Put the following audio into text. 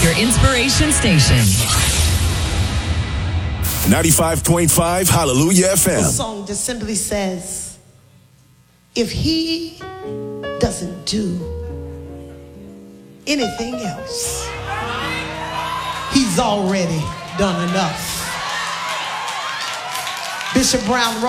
your inspiration station. 95.5 Hallelujah The FM. song just simply says, if he doesn't do anything else, he's already done enough. Bishop Brown wrote